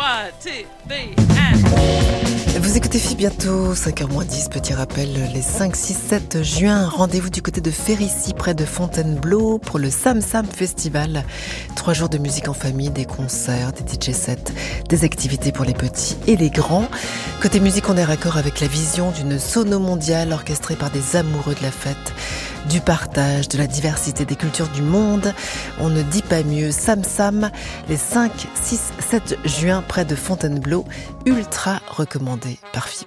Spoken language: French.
One, two, three, and... Vous écoutez FIP, bientôt 5h-10, petit rappel, les 5, 6, 7 juin, rendez-vous du côté de Férissi, près de Fontainebleau, pour le Sam Sam Festival. 3 jours de musique en famille, des concerts, des DJ sets, des activités pour les petits et les grands. Côté musique, on est raccord avec la vision d'une sono mondiale orchestrée par des amoureux de la fête, du partage, de la diversité des cultures du monde. On ne dit pas mieux. Sam Sam, les 5, 6, 7 juin, près de Fontainebleau, ultra recommandé par FIP.